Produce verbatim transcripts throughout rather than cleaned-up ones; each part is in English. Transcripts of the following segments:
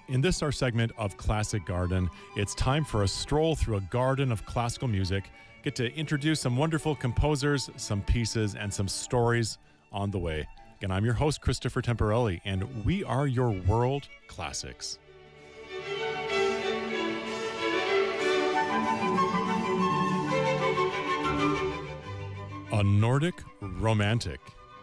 In this our segment of Classic Garden, it's time for a stroll through a garden of classical music. Get to introduce some wonderful composers, some pieces, and some stories on the way. Again, I'm your host, Christopher Temporelli, and we are your world classics. A Nordic Romantic.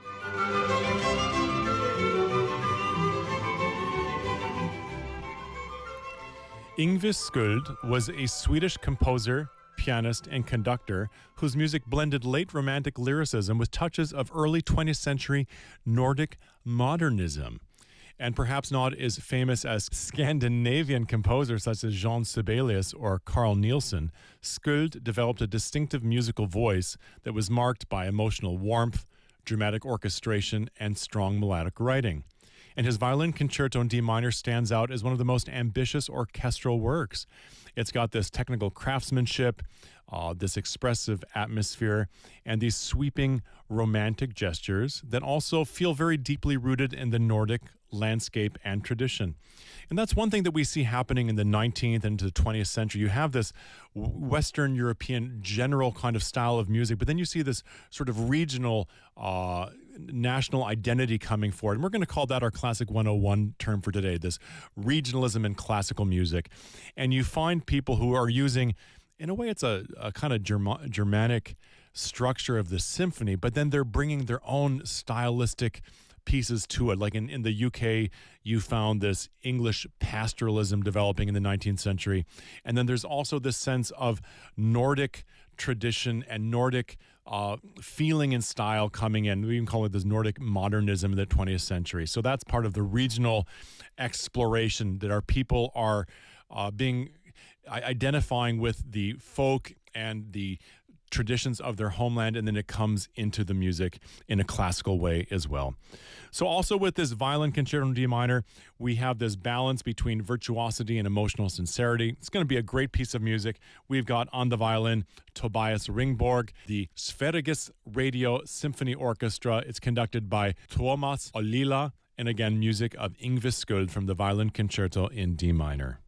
Yngve Skuld was a Swedish composer, pianist, and conductor whose music blended late Romantic lyricism with touches of early twentieth century Nordic modernism. And perhaps not as famous as Scandinavian composers such as Jean Sibelius or Carl Nielsen, Skuld developed a distinctive musical voice that was marked by emotional warmth, dramatic orchestration, and strong melodic writing. And his violin concerto in D minor stands out as one of the most ambitious orchestral works. It's got this technical craftsmanship, uh, this expressive atmosphere, and these sweeping romantic gestures that also feel very deeply rooted in the Nordic landscape and tradition. And that's one thing that we see happening in the nineteenth and into the twentieth century. You have this Western European general kind of style of music, but then you see this sort of regional uh, national identity coming forward. And we're going to call that our Classic one oh one term for today, this regionalism in classical music. And you find people who are using, in a way, it's a, a kind of Germa- Germanic structure of the symphony, but then they're bringing their own stylistic pieces to it. Like in, in the U K, you found this English pastoralism developing in the nineteenth century. And then there's also this sense of Nordic tradition and Nordic uh, feeling and style coming in. We even call it this Nordic modernism in the twentieth century. So that's part of the regional exploration that our people are uh, being identifying with the folk and the traditions of their homeland, and then it comes into the music in a classical way as well. So also with this violin concerto in D minor, we have this balance between virtuosity and emotional sincerity. It's going to be a great piece of music. We've got on the violin Tobias Ringborg, the Sveriges Radio Symphony Orchestra. It's conducted by Tuomas Ollila, and again, music of Yngve Skuld from the violin concerto in D minor.